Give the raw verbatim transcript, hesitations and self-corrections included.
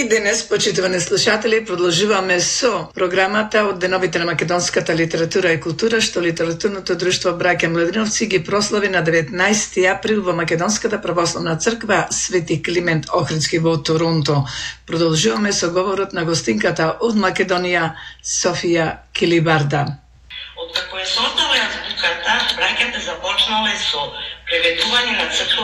денес, почитувани слушатели, продолжуваме со програмата од Деновите на македонската литература и култура, што Литературното друштво Браќа Младиновци ги прослави на деветнаесети април во Македонската православна црква Свети Климент Охридски во Торонто. Продолжуваме со говорот на гостинката од Македонија, Софија Килибарда. Откако е создала азбуката, браќата започнале со преведување на црква